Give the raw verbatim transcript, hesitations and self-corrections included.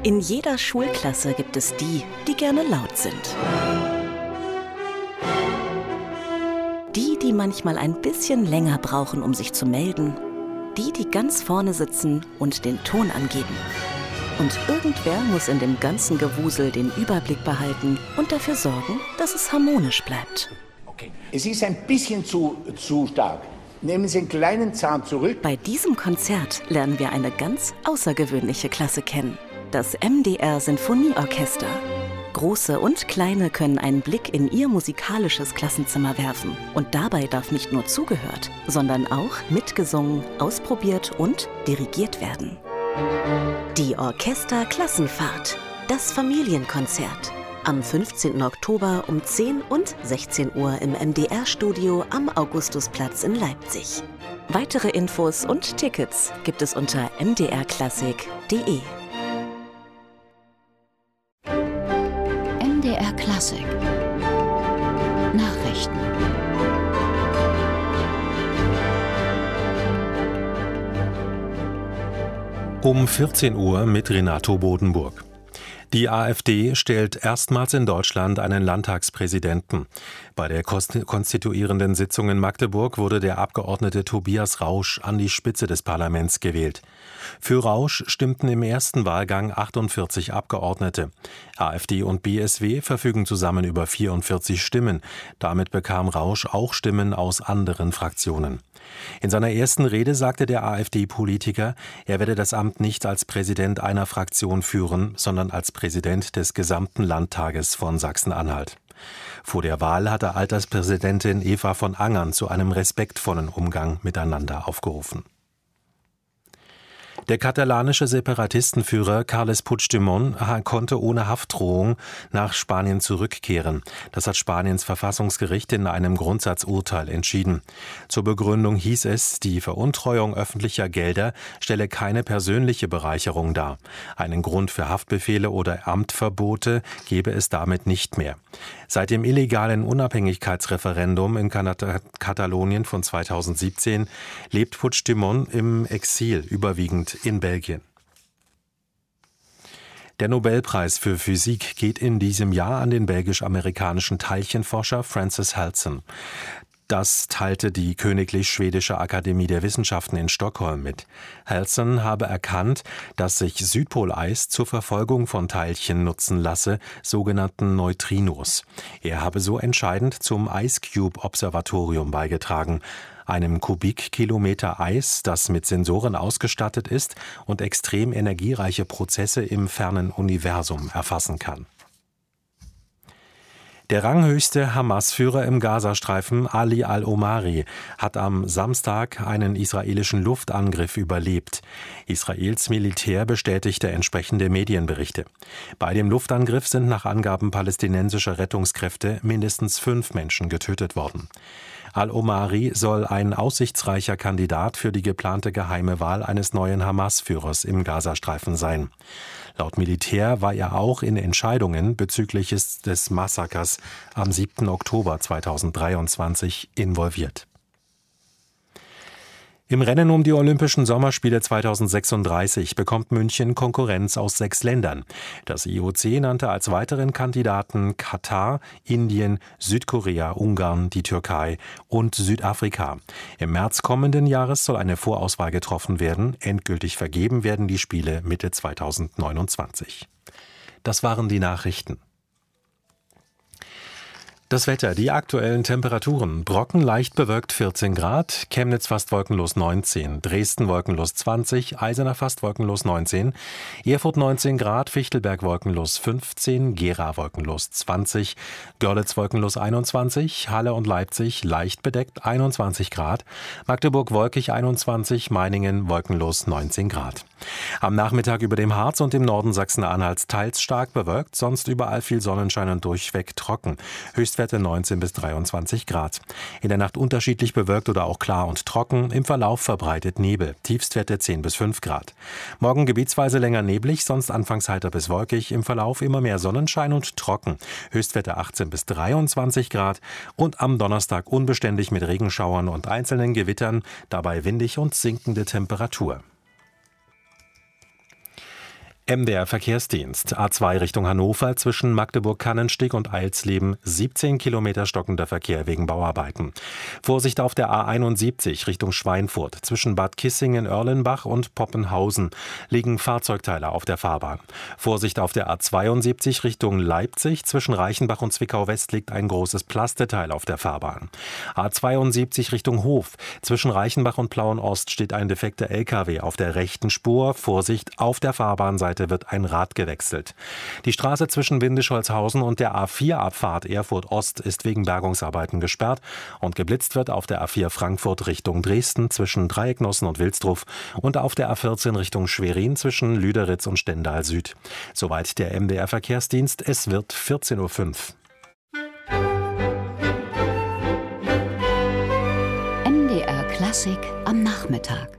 In jeder Schulklasse gibt es die, die gerne laut sind. Die, die manchmal ein bisschen länger brauchen, um sich zu melden. Die, die ganz vorne sitzen und den Ton angeben. Und irgendwer muss in dem ganzen Gewusel den Überblick behalten und dafür sorgen, dass es harmonisch bleibt. Okay. Es ist ein bisschen zu, zu stark. Nehmen Sie einen kleinen Zahn zurück. Bei diesem Konzert lernen wir eine ganz außergewöhnliche Klasse kennen. Das M D R Sinfonieorchester. Große und Kleine können einen Blick in ihr musikalisches Klassenzimmer werfen. Und dabei darf nicht nur zugehört, sondern auch mitgesungen, ausprobiert und dirigiert werden. Die Orchesterklassenfahrt. Das Familienkonzert. Am fünfzehnten Oktober um zehn und sechzehn Uhr im M D R-Studio am Augustusplatz in Leipzig. Weitere Infos und Tickets gibt es unter m d r klassik punkt d e. M D R Klassik Nachrichten. Um vierzehn Uhr mit Renato Bodenburg. Die AfD stellt erstmals in Deutschland einen Landtagspräsidenten. Bei der konstituierenden Sitzung in Magdeburg wurde der Abgeordnete Tobias Rausch an die Spitze des Parlaments gewählt. Für Rausch stimmten im ersten Wahlgang achtundvierzig Abgeordnete. AfD und B S W verfügen zusammen über vierundvierzig Stimmen. Damit bekam Rausch auch Stimmen aus anderen Fraktionen. In seiner ersten Rede sagte der AfD-Politiker, er werde das Amt nicht als Präsident einer Fraktion führen, sondern als Präsident des gesamten Landtages von Sachsen-Anhalt. Vor der Wahl hatte Alterspräsidentin Eva von Angern zu einem respektvollen Umgang miteinander aufgerufen. Der katalanische Separatistenführer Carles Puigdemont konnte ohne Haftdrohung nach Spanien zurückkehren. Das hat Spaniens Verfassungsgericht in einem Grundsatzurteil entschieden. Zur Begründung hieß es, die Veruntreuung öffentlicher Gelder stelle keine persönliche Bereicherung dar. Einen Grund für Haftbefehle oder Amtverbote gebe es damit nicht mehr. Seit dem illegalen Unabhängigkeitsreferendum in Katalonien von zweitausendsiebzehn lebt Puigdemont im Exil, überwiegend in Belgien. Der Nobelpreis für Physik geht in diesem Jahr an den belgisch-amerikanischen Teilchenforscher Francis Halson. Das teilte die Königlich Schwedische Akademie der Wissenschaften in Stockholm mit. Halson habe erkannt, dass sich Südpoleis zur Verfolgung von Teilchen nutzen lasse, sogenannten Neutrinos. Er habe so entscheidend zum Ice Cube Observatorium beigetragen, einem Kubikkilometer Eis, das mit Sensoren ausgestattet ist und extrem energiereiche Prozesse im fernen Universum erfassen kann. Der ranghöchste Hamas-Führer im Gazastreifen, Ali al-Omari, hat am Samstag einen israelischen Luftangriff überlebt. Israels Militär bestätigte entsprechende Medienberichte. Bei dem Luftangriff sind nach Angaben palästinensischer Rettungskräfte mindestens fünf Menschen getötet worden. Al-Omari soll ein aussichtsreicher Kandidat für die geplante geheime Wahl eines neuen Hamas-Führers im Gazastreifen sein. Laut Militär war er auch in Entscheidungen bezüglich des Massakers am siebten Oktober zweitausenddreiundzwanzig involviert. Im Rennen um die Olympischen Sommerspiele zweitausendsechsunddreißig bekommt München Konkurrenz aus sechs Ländern. Das I O C nannte als weiteren Kandidaten Katar, Indien, Südkorea, Ungarn, die Türkei und Südafrika. Im März kommenden Jahres soll eine Vorauswahl getroffen werden. Endgültig vergeben werden die Spiele Mitte zweitausendneunundzwanzig. Das waren die Nachrichten. Das Wetter, die aktuellen Temperaturen. Brocken leicht bewölkt vierzehn Grad, Chemnitz fast wolkenlos neunzehn, Dresden wolkenlos zwanzig, Eisenach fast wolkenlos neunzehn, Erfurt neunzehn Grad, Fichtelberg wolkenlos fünfzehn, Gera wolkenlos zwanzig, Görlitz wolkenlos einundzwanzig, Halle und Leipzig leicht bedeckt einundzwanzig Grad, Magdeburg wolkig einundzwanzig, Meiningen wolkenlos neunzehn Grad. Am Nachmittag über dem Harz und im Norden Sachsen-Anhalts teils stark bewölkt, sonst überall viel Sonnenschein und durchweg trocken. Höchstwerte neunzehn bis dreiundzwanzig Grad. In der Nacht unterschiedlich bewölkt oder auch klar und trocken, im Verlauf verbreitet Nebel. Tiefstwerte zehn bis fünf Grad. Morgen gebietsweise länger neblig, sonst anfangs heiter bis wolkig, im Verlauf immer mehr Sonnenschein und trocken. Höchstwerte achtzehn bis dreiundzwanzig Grad und am Donnerstag unbeständig mit Regenschauern und einzelnen Gewittern, dabei windig und sinkende Temperatur. M D R Verkehrsdienst. A zwei Richtung Hannover zwischen Magdeburg-Kannensteg und Eilsleben. siebzehn Kilometer stockender Verkehr wegen Bauarbeiten. Vorsicht auf der A einundsiebzig Richtung Schweinfurt. Zwischen Bad Kissingen-Erlenbach und Poppenhausen liegen Fahrzeugteile auf der Fahrbahn. Vorsicht auf der A zweiundsiebzig Richtung Leipzig. Zwischen Reichenbach und Zwickau-West liegt ein großes Plasteteil auf der Fahrbahn. A zweiundsiebzig Richtung Hof. Zwischen Reichenbach und Plauen-Ost steht ein defekter L K W auf der rechten Spur. Vorsicht, auf der Fahrbahnseite wird ein Rad gewechselt. Die Straße zwischen Windischholzhausen und der A vier Abfahrt Erfurt Ost ist wegen Bergungsarbeiten gesperrt und geblitzt wird auf der A vier Frankfurt Richtung Dresden zwischen Dreiecknossen und Wilsdruf und auf der A vierzehn Richtung Schwerin zwischen Lüderitz und Stendal Süd. Soweit der M D R Verkehrsdienst. Es wird vierzehn Uhr fünf. M D R Klassik am Nachmittag.